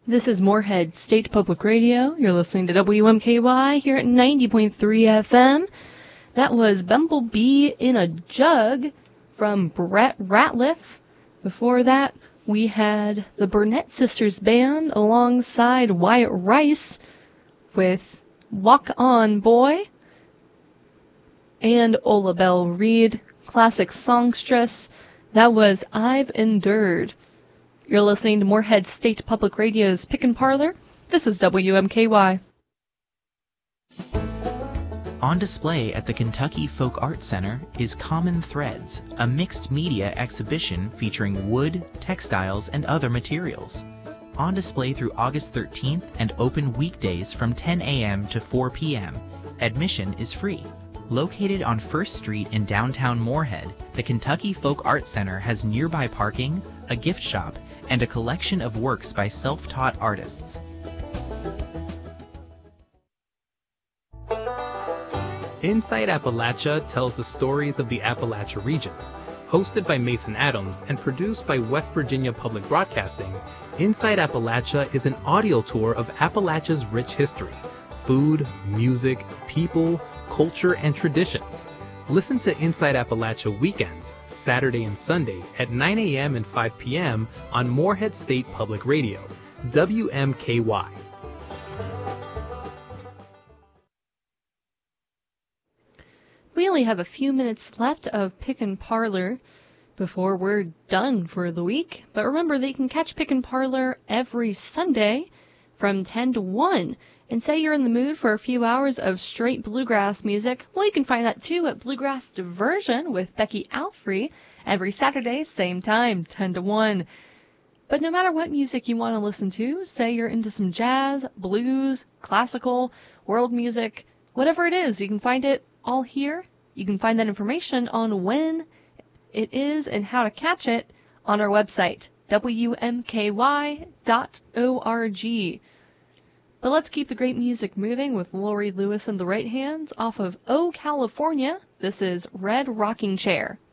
This is Moorhead State Public Radio. You're listening to WMKY here at 90.3 FM. That was Bumblebee in a Jug from Brett Ratliff. Before that, we had the Burnett Sisters Band alongside Wyatt Rice with Walk On Boy, and Ola Belle Reed, classic songstress. That was I've Endured. You're listening to Moorhead State Public Radio's Pick and Parlor. This is WMKY. On display at the Kentucky Folk Arts Center is Common Threads, a mixed media exhibition featuring wood, textiles, and other materials. On display through August 13th and open weekdays from 10 a.m. to 4 p.m. Admission is free. Located on 1st Street in downtown Moorhead, the Kentucky Folk Arts Center has nearby parking, a gift shop, and a collection of works by self-taught artists. Inside Appalachia tells the stories of the Appalachia region. Hosted by Mason Adams and produced by West Virginia Public Broadcasting, Inside Appalachia is an audio tour of Appalachia's rich history, food, music, people, culture, and traditions. Listen to Inside Appalachia weekends, Saturday and Sunday at 9 a.m. and 5 p.m. on Moorhead State Public Radio, WMKY. We only have a few minutes left of Pick and Parlor before we're done for the week. But remember that you can catch Pick and Parlor every Sunday from 10 to 1. And say you're in the mood for a few hours of straight bluegrass music, well, you can find that too at Bluegrass Diversion with Becky Alfrey every Saturday, same time, 10 to 1. But no matter what music you want to listen to, say you're into some jazz, blues, classical, world music, whatever it is, you can find it all here. You can find that information on when it is and how to catch it on our website, WMKY.org. But let's keep the great music moving with Lori Lewis and the Right Hands off of Oh California. This is Red Rocking Chair.